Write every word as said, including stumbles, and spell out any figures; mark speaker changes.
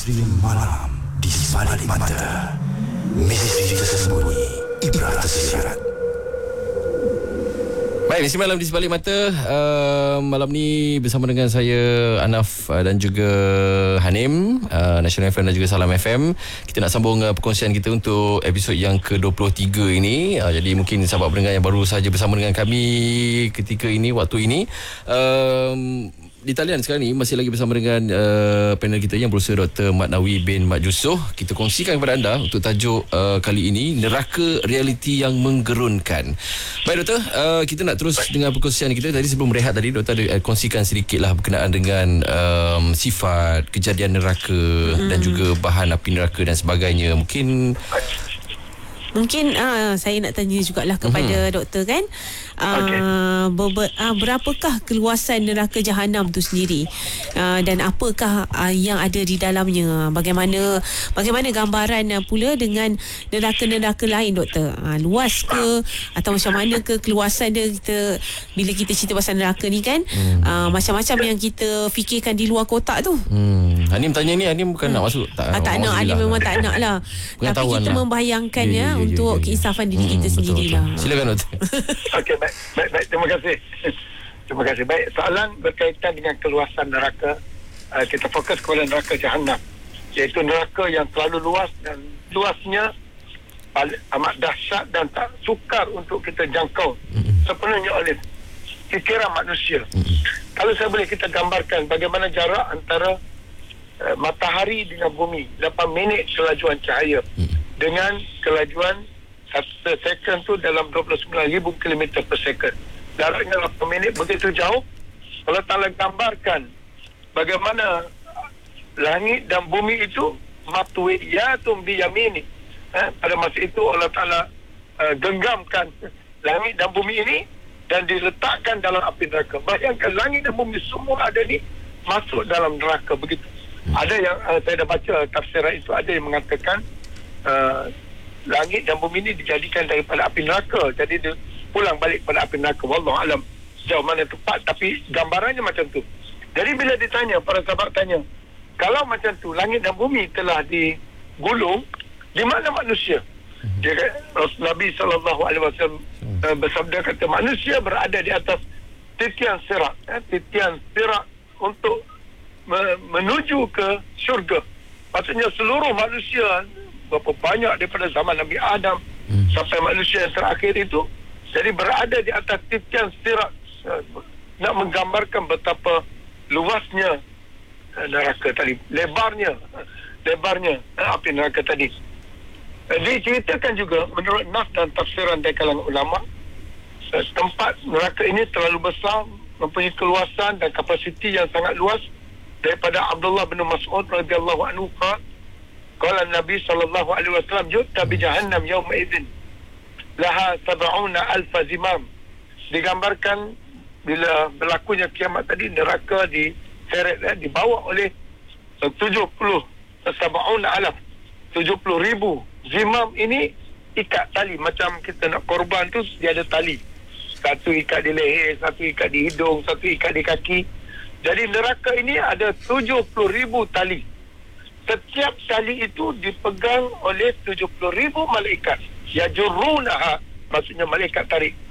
Speaker 1: Misteri malam di sebalik mata. Misteri tersembunyi, ibrah tersirat.
Speaker 2: Baik, misteri malam di sebalik mata. uh, Malam ni bersama dengan saya Anaf uh, dan juga Hanim, uh, National F M dan juga Salam F M. Kita nak sambung uh, perkongsian kita untuk episod yang ke dua puluh tiga ini. uh, Jadi mungkin sahabat pendengar yang baru saja bersama dengan kami ketika ini, waktu ini, um, di talian sekarang ni masih lagi bersama dengan uh, panel kita yang berusaha Doktor Mat Nawi bin Mat Yusof. Kita kongsikan kepada anda untuk tajuk uh, kali ini, neraka realiti yang menggerunkan. Baik Doktor, uh, kita nak terus dengan perkongsian kita. Tadi sebelum rehat tadi Doktor ada uh, kongsikan sedikit lah berkenaan dengan um, sifat kejadian neraka hmm. dan juga bahan api neraka dan sebagainya. Mungkin
Speaker 3: Mungkin uh, saya nak tanya jugalah kepada mm-hmm. doktor kan, uh, okay. ber- uh, berapakah keluasan neraka Jahanam tu sendiri, uh, dan apakah uh, yang ada di dalamnya? Bagaimana bagaimana gambaran uh, pula dengan neraka-neraka lain doktor? Uh, luas ke atau macam mana ke keluasan dia? Kita bila kita cerita pasal neraka ni kan, mm. uh, macam-macam yang kita fikirkan di luar kotak tu.
Speaker 2: Hmm. Hanim tanya ni, Hanim bukan hmm. nak masuk tak?
Speaker 3: Ah, tak nak, Hanim memang tak nak lah. Tapi kita lah. membayangkan ya, ya, ya untuk yeah, yeah, yeah. keinsafan diri hmm, kita sendirilah.
Speaker 2: Silakan Doktor.
Speaker 4: Okey, baik, baik, baik. Terima kasih. Terima kasih. Baik, soalan berkaitan dengan keluasan neraka. Uh, kita fokus kepada neraka Jahanam, iaitu neraka yang terlalu luas dan luasnya amat dahsyat dan tak sukar untuk kita jangkau hmm. sepenuhnya oleh fikiran manusia. Hmm. Kalau saya boleh kita gambarkan bagaimana jarak antara uh, matahari dengan bumi, lapan minit kelajuan cahaya hmm. dengan kelajuan satu second tu dalam dua puluh sembilan ribu kilometer per second. Jaraknya lapan minit begitu jauh. Kalau tak gambarkan bagaimana langit dan bumi itu matwiyatun biyamini. Eh, pada masa itu Allah Ta'ala uh, genggamkan langit dan bumi ini dan diletakkan dalam api neraka. Bayangkan langit dan bumi semua ada ni masuk dalam neraka begitu. Ada yang uh, saya dah baca tafsiran itu, ada yang mengatakan uh, langit dan bumi ini dijadikan daripada api neraka, jadi dia pulang balik pada api neraka. Wallahu alam sejauh mana tepat, tapi gambarannya macam tu. Jadi bila ditanya, para sahabat tanya, kalau macam tu langit dan bumi telah digulung, di mana manusia? Dia Nabi sallallahu alaihi wasallam uh, bersabda, kata manusia berada di atas titian sirat, eh, titian sirat untuk me- menuju ke syurga. Maksudnya seluruh manusia, berapa banyak daripada zaman Nabi Adam hmm. sampai manusia yang terakhir itu, jadi berada di atas titian sirat, uh, nak menggambarkan betapa luasnya uh, neraka tadi, lebarnya uh, lebarnya uh, api neraka tadi. Diceritakan juga menurut nas dan tafsiran dari kalangan ulama, tempat neraka ini terlalu besar, mempunyai keluasan dan kapasiti yang sangat luas. Daripada Abdullah bin Mas'ud radhiyallahu anhu qala, qala Nabi sallallahu alaihi wasallam, yu'ta bi jahannam yawma idzin laha sab'una alf zimam. Digambarkan bila berlakunya kiamat tadi, neraka diseret, eh, dibawa oleh tujuh puluh sab'una alaf, tujuh puluh ribu zimam. Ini ikat tali, macam kita nak korban tu dia ada tali, satu ikat di leher, satu ikat di hidung, satu ikat di kaki. Jadi neraka ini ada tujuh puluh ribu tali. Setiap tali itu dipegang oleh tujuh puluh ribu malaikat. Yajurrunaha, maksudnya malaikat tarik.